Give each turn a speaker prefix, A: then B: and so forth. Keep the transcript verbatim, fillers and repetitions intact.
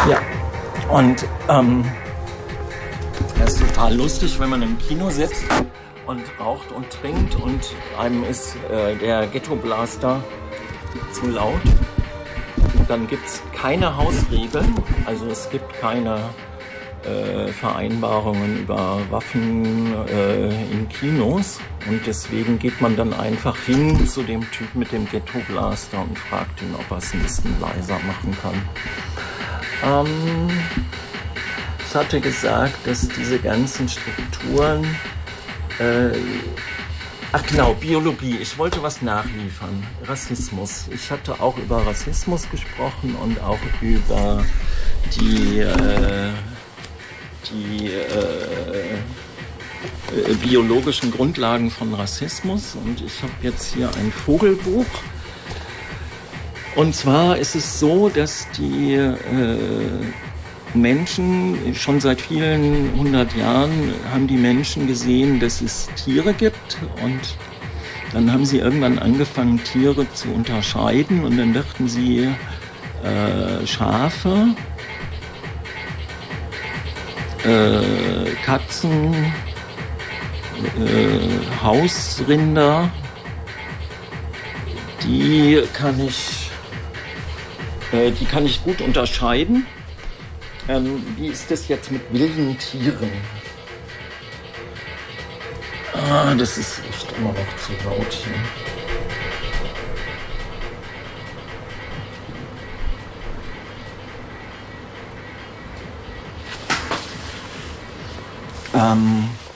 A: Ja, und ähm, das ist total lustig, wenn man im Kino sitzt und raucht und trinkt und einem ist äh, der Ghetto-Blaster zu laut. Dann gibt es keine Hausregeln, also es gibt keine äh, Vereinbarungen über Waffen äh, in Kinos. Und deswegen geht man dann einfach hin zu dem Typ mit dem Ghetto-Blaster und fragt ihn, ob er es ein bisschen leiser machen kann. Ähm, ich hatte gesagt, dass diese ganzen Strukturen... Äh, ach genau, Biologie. Ich wollte was nachliefern. Rassismus. Ich hatte auch über Rassismus gesprochen und auch über die... Äh, die... Äh, biologischen Grundlagen von Rassismus, und ich habe jetzt hier ein Vogelbuch. Und zwar ist es so, dass die äh, Menschen schon seit vielen hundert Jahren haben die Menschen gesehen, dass es Tiere gibt, und dann haben sie irgendwann angefangen, Tiere zu unterscheiden, und dann dachten sie, äh, Schafe, äh, Katzen, Äh, Hausrinder, die kann ich, äh, die kann ich gut unterscheiden. Ähm, wie ist das jetzt mit wilden Tieren? Ah, das ist echt immer noch zu laut hier. Ähm,